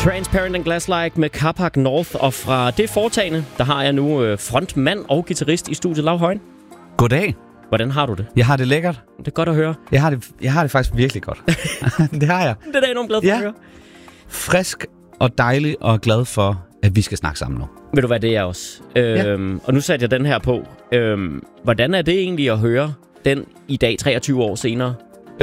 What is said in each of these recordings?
Transparent and Glass-like med Carpark North, og fra det foretagende, der har jeg nu frontmand og guitarist i studiet, Lav Højen. Goddag. Hvordan har du det? Jeg har det lækkert. Det er godt at høre. Jeg har det faktisk virkelig godt. Det har jeg. Det er da enormt glad for at høre. Frisk og dejlig og glad for, at vi skal snakke sammen nu. Ved du hvad, det er jeg også. Og nu satte jeg den her på. Hvordan er det egentlig at høre den i dag, 23 år senere?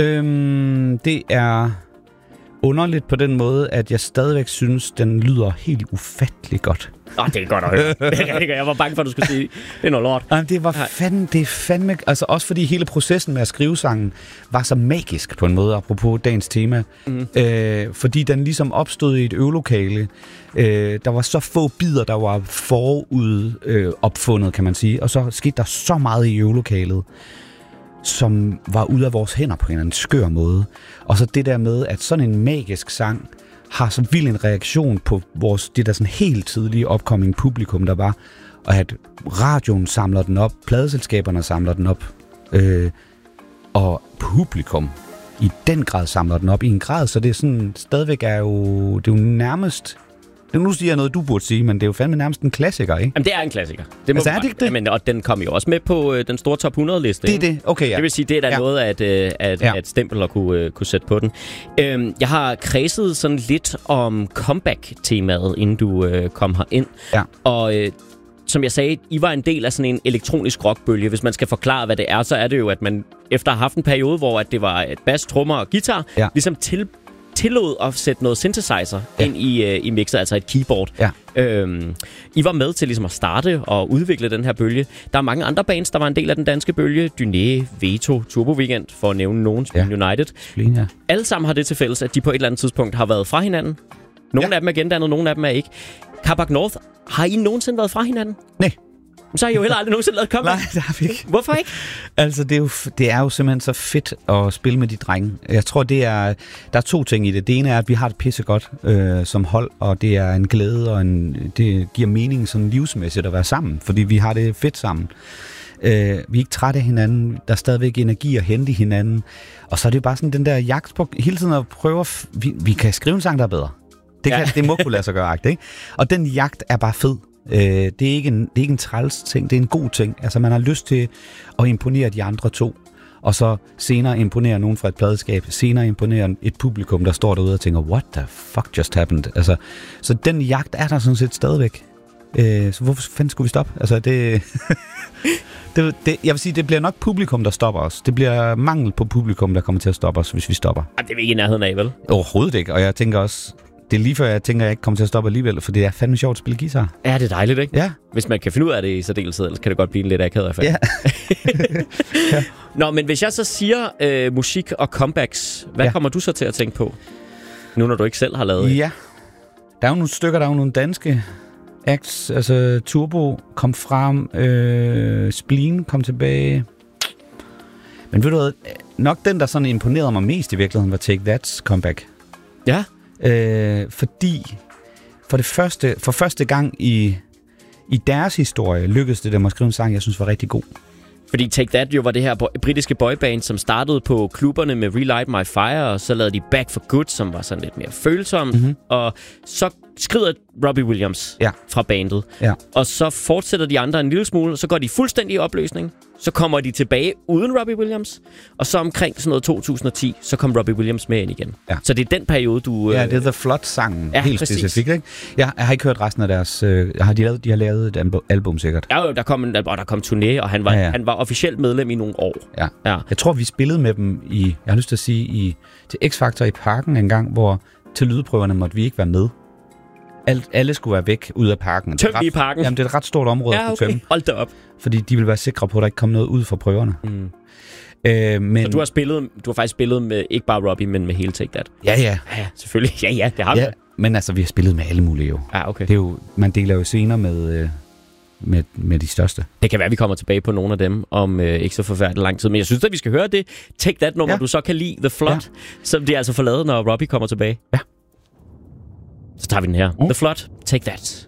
Det er underligt på den måde, at jeg stadigvæk synes, den lyder helt ufattelig godt. Det er godt at høre. Jeg var bange for, at du skulle sige, det er noget lort. Det er fandme... Altså også fordi hele processen med at skrive sangen var så magisk på en måde, apropos dagens tema. Fordi den ligesom opstod i et øvelokale. Der var så få bidder, der var forud opfundet, kan man sige. Og så skete der så meget i øvelokalet, som var ude af vores hænder på en eller anden skør måde. Og så det der med, at sådan en magisk sang har så vild en reaktion på det der sådan helt tidlige opkommende publikum, der var, og at radioen samler den op, pladeselskaberne samler den op, og publikum i den grad samler den op i en grad, så det er sådan, stadigvæk det er jo nærmest... Nu siger jeg noget, du burde sige, men det er jo fandme nærmest en klassiker, ikke? Jamen, det er en klassiker. Det må altså, er det ikke det? Jamen, og den kom jo også med på den store top 100-liste. Det er det, okay, ja. Det vil sige, det er da noget at stempel at kunne sætte på den. Jeg har kredset sådan lidt om comeback-temaet, inden du kom herind. Ja. Og som jeg sagde, I var en del af sådan en elektronisk rockbølge. Hvis man skal forklare, hvad det er, så er det jo, at man efter at have haft en periode, hvor at det var et bass, trommer og guitar, ligesom tillod at sætte noget synthesizer ind i mixet, altså et keyboard. Ja. I var med til ligesom at starte og udvikle den her bølge. Der er mange andre bands, der var en del af den danske bølge. Dyné, Veto, Turbo Weekend, for at nævne nogen, United. Ja. Alle sammen har det til fælles, at de på et eller andet tidspunkt har været fra hinanden. Nogle af dem er gendannet, nogle af dem er ikke. Carpark North, har I nogensinde været fra hinanden? Nej. Så har I jo heller aldrig nogensinde lavet comeback. Nej, det har vi ikke. Hvorfor ikke? Altså, det er jo simpelthen så fedt at spille med de drenge. Jeg tror, der er to ting i det. Det ene er, at vi har det pissegodt som hold, og det er en glæde, og det giver mening sådan livsmæssigt at være sammen, fordi vi har det fedt sammen. Vi er ikke trætte af hinanden. Der er stadigvæk energi at hente i hinanden. Og så er det bare sådan den der jagt på hele tiden at prøve vi kan skrive en sang, der er bedre. Det må kunne lade sig gøre, ikke? Og den jagt er bare fed. Det er ikke en træls ting, det er en god ting. Altså man har lyst til at imponere de andre to, og så senere imponere nogen fra et pladeskab, senere imponere et publikum, der står derude og tænker, what the fuck just happened? Altså, så den jagt er der sådan set stadigvæk. Så hvorfor fanden skulle vi stoppe? Altså jeg vil sige, det bliver nok publikum, der stopper os. Det bliver mangel på publikum, der kommer til at stoppe os, hvis vi stopper. Det er vi ikke i nærheden af, vel? Overhovedet ikke, og jeg tænker også... Det er lige før, jeg tænker, at jeg ikke kommer til at stoppe alligevel, for det er fandme sjovt at spille guitar. Ja, det er dejligt, ikke? Ja. Hvis man kan finde ud af det i særdeleshed, ellers kan det godt blive en lidt akavet affald. Ja. Ja. Nå, men hvis jeg så siger musik og comebacks, hvad kommer du så til at tænke på? Nu når du ikke selv har lavet det. Ja. Der er jo nogle stykker, der er jo nogle danske acts. Altså Turbo kom frem, Spleen kom tilbage. Men ved du hvad, nok den, der sådan imponerede mig mest i virkeligheden, var Take That's comeback. Ja. Fordi for første gang i deres historie lykkedes det dem at skrive en sang, jeg synes var rigtig god. Fordi Take That jo var det her britiske boyband, som startede på klubberne med Relight My Fire, og så lavede de Back for Good, som var sådan lidt mere følsom. Og så skrider Robbie Williams fra bandet. Ja. Og så fortsætter de andre en lille smule, og så går de fuldstændig i opløsning. Så kommer de tilbage uden Robbie Williams. Og så omkring sådan noget 2010, så kom Robbie Williams med ind igen. Ja. Så det er den periode, du... Ja, det er The Flood-sangen, helt specifikt, ikke? Jeg har ikke hørt resten af deres... de har lavet et album sikkert. Ja, der kom turné, og han var officielt medlem i nogle år. Ja. Jeg tror, vi spillede med dem jeg har lyst til at sige, til X-Factor i Parken en gang, hvor til lydprøverne måtte vi ikke være med. Alle skulle være væk ud af parken. Tøm i parken? Jamen, det er et ret stort område at kunne tømme. Hold da op. Fordi de vil være sikre på, at der ikke kommer noget ud fra prøverne. Men... Så du har faktisk spillet med ikke bare Robbie, men med hele Take That? Ja, selvfølgelig. Ja, det har vi. Men altså, vi har spillet med alle mulige jo. Ja, okay. Det er jo, man deler jo scener med de største. Det kan være, at vi kommer tilbage på nogle af dem om ikke så forfærdeligt lang tid. Men jeg synes, at vi skal høre det Take That-nummer, du så kan lide, The Flood, som de altså får lavet, når Robbie kommer tilbage. Ja. Så tager vi den her. The Flood, Take That.